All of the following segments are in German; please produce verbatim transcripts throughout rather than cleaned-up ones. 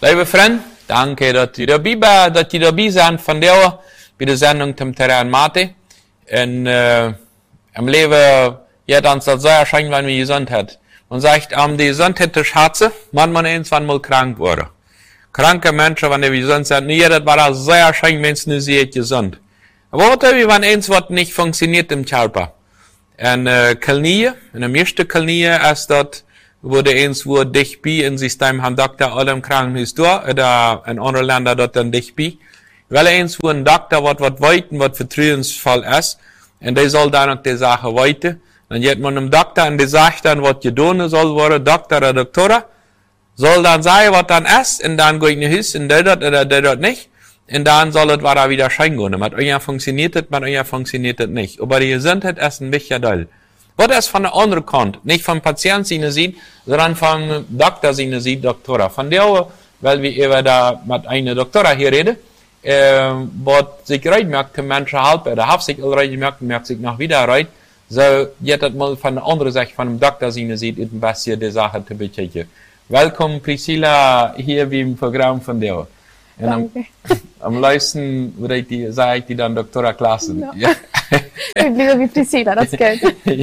Liebe Freunde, danke, dass ihr dabei, dass ihr dabei seid von der bei der Sendung zum Terrain Mate. Und äh, im Leben, ja, dann soll es sehr schön, wenn man Gesundheit. Man sagt, um die Gesundheit zu schätzen, wenn man irgendwann mal krank wurde. Kranke Menschen, wenn die gesund sind, nee, das war das sehr schön, wenn es nicht sehr gesund. Aber was ist, wenn irgendwas nicht funktioniert im Körper? Und äh, Knie, in der meisten Knie ist das, wurde eins wo dich bei im System haben Doktor alle im Krankenhaus da, oder in anderen Ländern dort dann dich bei. Weil eins wo ein Doktor was was weiten, was vertrauensvoll ist, und der soll dann auch die Sache weiten. Dann geht man einem Doktor und der sagt dann, was getan soll, worden, Doktor oder Doktora, soll dann sagen, was dann ist, und dann gehe ich nach Hause, und der dort oder der dort nicht, und dann soll es wieder wieder schein gehen. Mit euch funktioniert es, mit euch funktioniert es nicht. Aber die Gesundheit ist ein wichtiger Teil. Was ist von der anderen Kant, nicht vom Patienten sieht, sondern vom Doktor sieht, Doktora. Von der, weil wir eben da mit einer Doktora hier reden, äh, was sich rein merkt, Menschen halb, oder hat sich rein gemerkt, merkt sich noch wieder rein, so, jetzt mal von der anderen Seite, von dem Doktor sieht, ein bisschen die Sache zu bekämpfen. Willkommen, Priscilla, hier wie im Programm von der. Und am, am leisten, würde ich die, sage ich die dann Doktora Klassen. No. Ja. Ich bin wie Priscilla, das geht.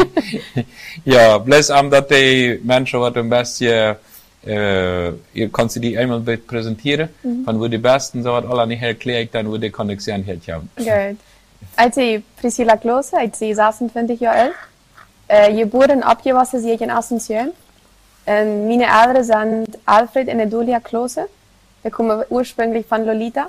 Ja, bloß am, dass die Menschen, was ein bisschen, äh, ihr kannst die einmal präsentieren, mhm. Von wo die Besten, so was alle nicht erklärt, dann wo die Konnexion hier haben. Gut. Als ich Priscilla Klose, als sie sechsundzwanzig Jahre alt, äh, geboren und abgewachsen sie in Asunción. Und meine Eltern sind Alfred und Edolia Klose. Wir kommen ursprünglich von Lolita.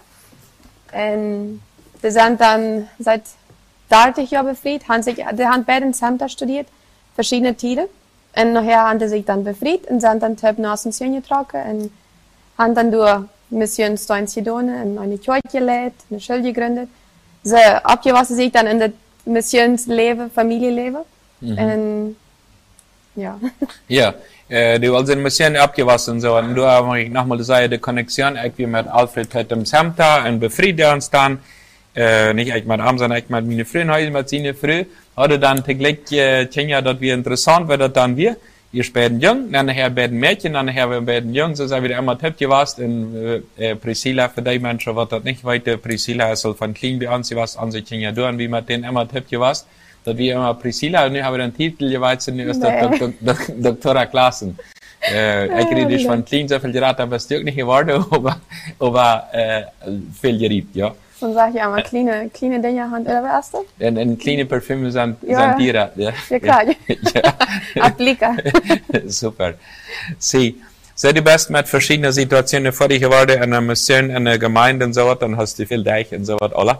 Und die sind dann seit dreißig Jahren befreit, haben sich, die haben beide in Samta studiert, verschiedene Tiere. Und nachher haben sie sich dann befreit und sind dann Töp nach Asunción getragen und haben dann durch Missions Steins getan und eine Kirche gelegt, eine Schule gegründet. Sie abgewachsen sich dann in das Missionsleben, Familienleben. Mhm. Und ja. Ja. Uh, die waren een bisschen abgewassen so und du habe ich nochmal sagen, die Konnexion irgendwie mit Alfred hat im Samta und befriedet uns dann, uh, nicht ich mit Arm, sondern ich mit meine Frühen heute mit seine Früh, hatte dann teglich, äh, Tjenja, dort wie interessant, weil das dann wir, ihr späten Jung, dann nachher beiden Mädchen, dann nachher wir beiden Jung, so sei wieder immer Tipp gewasst, und äh, Priscilla, für die Menschen, was das nicht weiter, Priscilla ist so von Clean bei uns, sie was an sich Tjenja durch, wie mit denen immer Tipp gewasst. Dat wie immer Priscilla, und ich habe den Titel jeweils in der nee. Doktora Klassen. Äh, ich rede nicht von Clean, so viel geraten, aber es ist nicht geworden, aber, aber äh, viel geriebt, ja. Und sag ich einmal, kleine, kleine Dinge Hand, oder was ist das? Und, und kleine Parfüme sind, ja. Sind Tiere. Ja, ja klar. Ja. Applika. Super. Sie, seid ihr best mit verschiedenen Situationen vor dich geworden, in einer Mission, in einer Gemeinde und so was, dann hast du viel Deich und so was, alle.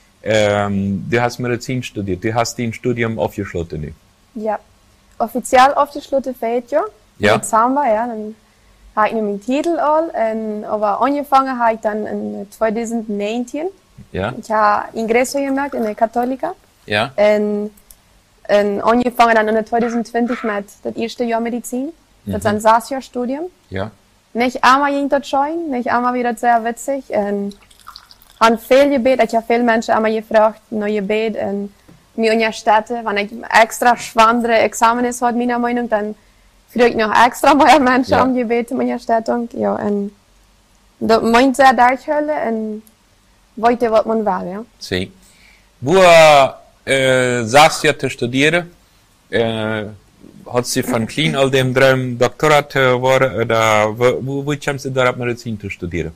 Ähm, du hast Medizin studiert, du hast dein Studium aufgeschlossen, nicht? Ja, offiziell aufgeschlossen fehlt ja. Ja. Im Dezember, ja, dann habe ich noch meinen Titel all, aber angefangen habe ich dann in zwanzig neunzehn. Ja. Ich habe Ingresso gemacht in der Katholika. Ja. Und, und angefangen dann in zwanzig zwanzig mit das erste Jahr Medizin. Mhm. Das ist ein sechs Jahr Studium. Ja. Nicht einmal ging das schön, nicht einmal wieder sehr witzig. Und han veel gebed, ich habe viele Menschen einmal gefragt, noch gebet, und mir in der Stadt, wenn ich extra schwere Examen hat, meiner Meinung, dann frage ich noch extra mehr Menschen ja. um Gebet in der Stadt, ja, und das meint sehr durchhören, und wollte, was man will, ja. Sie. Wo, äh, saß du zu studieren, äh, hat sie von klein all dem Traum Doktorat geworden, oder wo, wo, wo kommst du da Medizin zu studieren?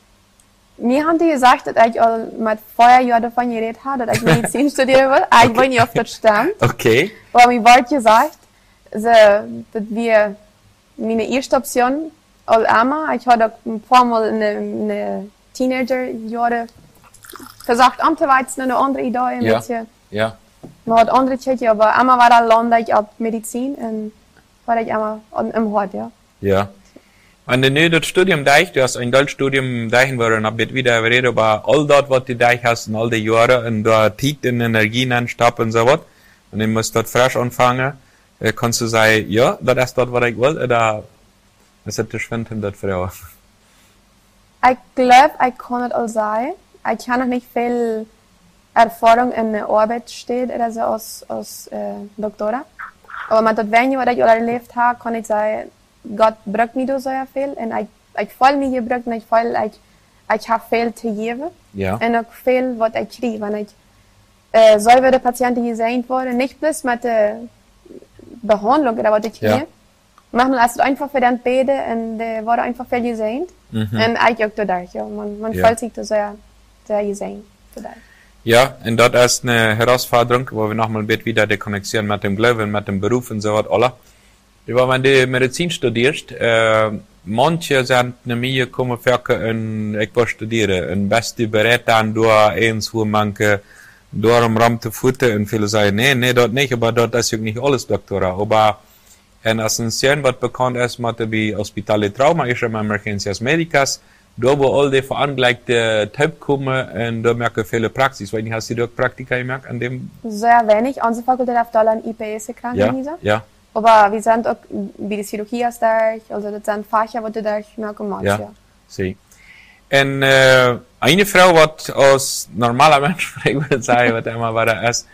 Mir haben die gesagt, dass ich all mit vorher Jahr davon geredet habe, dass ich Medizin studieren will. Ich okay. Weiß nicht, ob das stimmt. Okay. Aber mir wurde gesagt, so, dass wir meine erste Option all einmal, ich hatte ein paar Mal in den Teenager-Jahren gesagt, am zu weizen eine andere Idee. Ein ja. bisschen. Ja. Man hat andere Tschechen, aber einmal war da lande ich ab Medizin und war ich einmal im Hort, ja. Ja. Wenn du nicht das Studium deich, du hast ein Deutschstudium deichen wollen, ab jetzt wieder reden über all das, was du deich hast, und all die Jahre, und da Zeit und Energie anstappen und so was, und dann musst du dort frisch anfangen, äh, kannst du sagen, ja, das ist das, was ich will, oder ist das verschwindend, das Frau? Ich glaube, ich kann es auch sagen. Ich habe noch nicht viel Erfahrung in der Arbeit steht, oder so als, als äh, Doktora. Aber mit das wenige, was ich erlebt habe, kann ich sagen, Gott braucht mich da sehr viel, und ich ik voel me gebruikt en ik voel ik, ik heb veel te geven. Ja. En ook veel wat ik krijg. Want ik uh, zou de patiënten gezien worden, niet plus met de behandeling dat wat ik krijg. Ja. Maar dan is het einfach voor den beide en die worden einfach veel gezien. Mhm. En ik ook dadurch, ja. Man, man Ja. voelt zich dus sehr, sehr gesehen. Dadurch. Ja, en dat is een herausforderung, wo wir nochmal ein bisschen wieder die Konnexion mit dem Glauben, mit dem Beruf und so was alle. Wenn du Medizin studierst, äh, manche sind naar mij gekomen werken en ik wil studeren. En best die bereid dan door eens hoe manche door een ram te voeten en veel zeggen, nee, nee, dat niet, maar dat is ook niet alles doktora. Aber en als een zin wat bekend is met de hospitale trauma, is er emergencias medicas, daar wo al die verangelijkte Typ komen en daar merken viele Praxis. Weet je, hast du ook Praktika gemerkt an dem? Sehr wenig. Onze faculteit heeft al een I P S-krankenhuizen. Ja, ja. Aber wir sind auch bei der Chirurgie ist durch, also das sind Fächer, die durch mehr gemacht Ja, ja. zie. En uh, eine Frau, wat als normaler Mensch, ich würde sagen, was immer war, ist,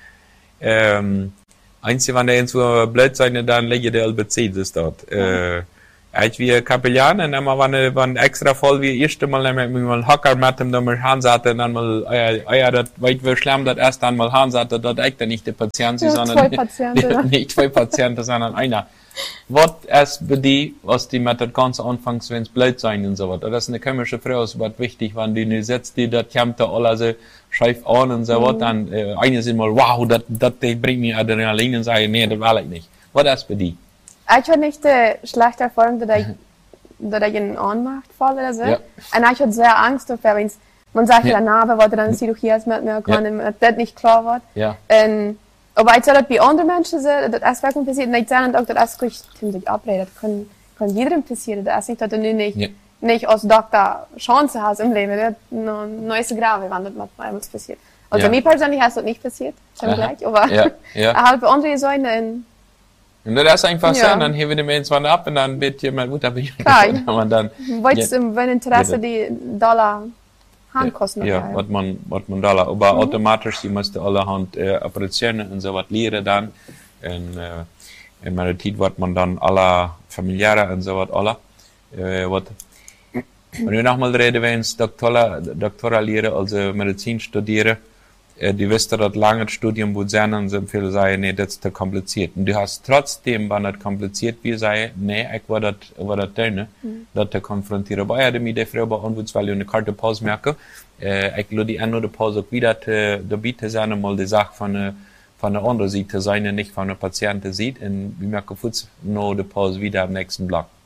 ähm, einzige, wenn der in so blöd sein, dann lege der L B C das dort. Ja. Äh, als wir Kapellan, und immer, wenn, wenn extra voll wie erste Mal, nämlich mal Hacker mit dem, dann mal Hansatte, dann mal, ja, ja, das, weit wir schlimm, das erst dann mal Hansatte, das echt nicht der Patient, ja, sondern, zwei Patienten, nicht zwei Patienten, sondern einer. Was ist bei dir, was die mit das ganze anfangs, wenn es blöd sein und so was? Das ist eine chemische Frau, ist was wichtig, wenn die nicht setzt, die, das kommt da alle so scheif an und so was, mhm. dann, äh, eine sind mal, wow, das, das, bringt mir Adrenalin und sagen, nee, das will ich nicht. Was ist bei dir? Ich hatte nicht die schlechte Erfahrung, dass ich, dass ich in Ohnmacht falle oder so. Ja. Und ich hatte sehr Angst davor, wenn man sagt, ja, na, aber was dann eine Chirurgie ist mit mir, kann ja. das nicht klar wird. Ja. Und, aber ich sage, dass bei anderen Menschen so, das ist wirklich passiert, und ich sage auch, das ist ziemlich abreden, das kann, kann jedem passieren, das ist nicht, dass du nicht, Ja. nicht als Doktor Chance hast im Leben, das ist noch neues Grave, wenn das mit einem passiert. Also Ja. mir persönlich ist das nicht passiert, schon gleich, aber Ja, ja. halt bei anderen Säulen, und Und das ist einfach Ja. so, dann heben wir den Menschen ab und dann wird jemand gut, aber ich Klar. man dann, Wolltest du, wenn Interesse Ja. die Dollar Handkosten ja, was man, was man da, aber mhm. automatisch, sie musste allerhand äh, Operationen und so was lernen dann, und, äh, in meiner Zeit, was man dann alle familiäre und so was alle, äh, was, wenn wir nochmal reden, wenn es Doktora, Doktora lehren, also Medizin studieren, äh, die wissen, dass langes Studium wo sein und so viele sagen, nee, das ist zu kompliziert. Und du hast trotzdem, wenn das kompliziert wie sei, nee, ich war das, war das tun, mhm. das zu konfrontieren. Aber ja, die der Frau bei uns, weil ich eine Karte Pause merke, äh, ich lade die andere Pause auch wieder zu, dabei zu sein, mal die Sache von der, von der anderen Seite sein, nicht von der Patienten sieht, und wir merken kurz noch die Pause wieder am nächsten Block.